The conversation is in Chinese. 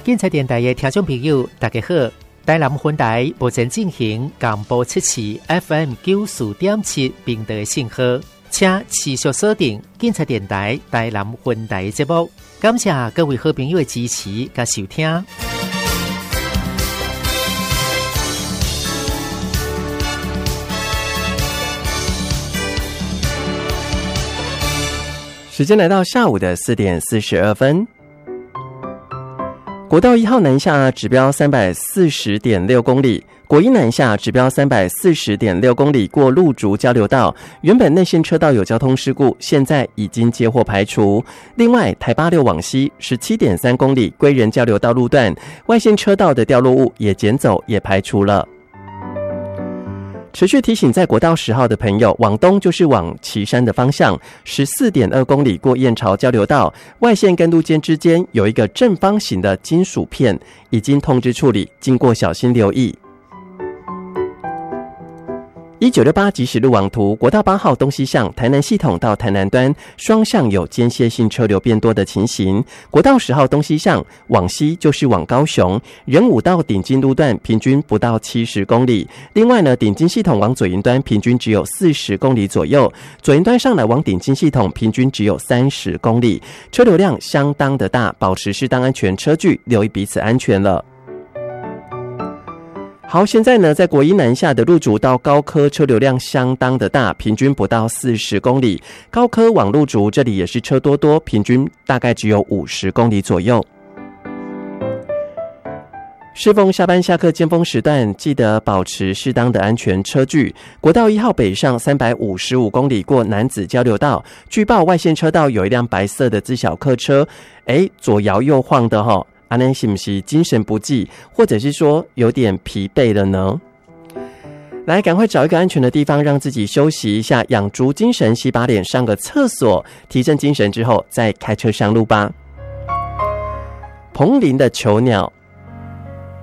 警察电台的听众朋友大家好，台南分台目前进行广播测试 FM 94.7频道的信号，请持续锁定警察电台台南分台的节目，感谢各位好朋友的支持和收听。 时间来到下午的4点42分。国道1号南下指标 340.6 公里，国一南下指标 340.6 公里过路竹交流道，原本内线车道有交通事故，现在已经接获排除。另外，台86往西 17.3 公里归仁交流道路段，外线车道的掉落物也捡走，也排除了。持续提醒在国道10号的朋友，往东就是往旗山的方向 14.2 公里过燕巢交流道，外线跟路肩之间有一个正方形的金属片，已经通知处理，经过小心留意。1968即时路网图，国道8号东西向台南系统到台南端双向有间歇性车流变多的情形。国道10号东西向往西就是往高雄，仁武到顶金路段平均不到70公里。另外呢，顶金系统往左营端平均只有40公里左右，左营端上来往顶金系统平均只有30公里，车流量相当的大，保持适当安全车距，留意彼此安全了。好，现在呢，在国一南下的路竹到高科车流量相当的大，平均不到40公里。高科往路竹这里也是车多，平均大概只有50公里左右。适逢下班下课尖峰时段，记得保持适当的安全车距。国道1号北上355公里过楠梓交流道，据报外线车道有一辆白色的自小客车，左摇右晃的齁。阿南是不是精神不济，或者是说有点疲惫了呢？来，赶快找一个安全的地方，让自己休息一下，养足精神，洗把脸，上个厕所，提振精神之后，再开车上路吧。彭林的囚鸟。